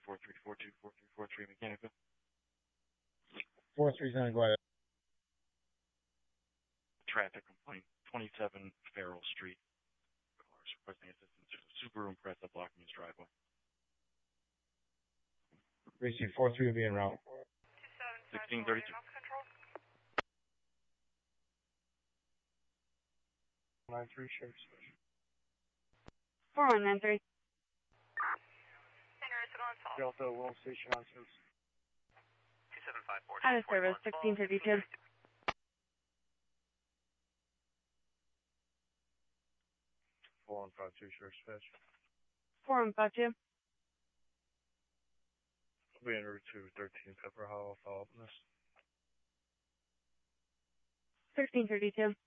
4342 mechanical. 439, go ahead. Traffic complaint, 27 Farrell Street. Cars requesting assistance. There's a Subaru Impreza blocking his driveway. Receive 43 will be en route. 1632. 93 Sheriff's. 4193. Delta, World Station on service. 2754. Out of service, 1652. 4152 Sheriff's Dispatch. 4152. We'll be en route to 13 Pepper Hollow. Follow up on this. 1632.